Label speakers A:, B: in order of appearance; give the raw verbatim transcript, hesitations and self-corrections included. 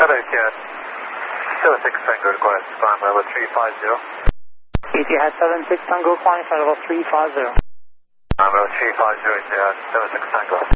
A: Hello, Etihad. seven six Tango, request climb level three five zero.
B: Etihad seven six Tango, climb level three five zero.
A: Climb level three five zero, Etihad seven six Tango.